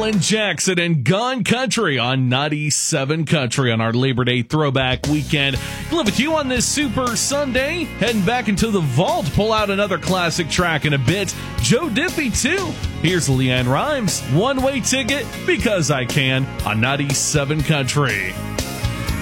Alan Jackson and Gone Country on 97 Country on our Labor Day throwback weekend. Live with you on this Super Sunday. Heading back into the vault, pull out another classic track in a bit. Joe Diffie, too. Here's Leanne Rimes, One Way Ticket, Because I Can on 97 Country.